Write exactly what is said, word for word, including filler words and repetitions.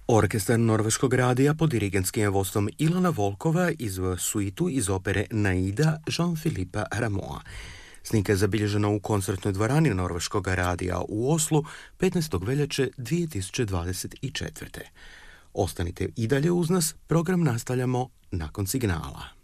Orkestar Norveškog radija pod dirigentskim vodstvom Ilona Volkova izveo suitu iz opere Naida Jean-Philippa Rameau. Snimka je zabilježena u koncertnoj dvorani Norveškog radija u Oslu petnaestog veljače dvije tisuće dvadeset četvrte. Ostanite i dalje uz nas, program nastavljamo nakon signala.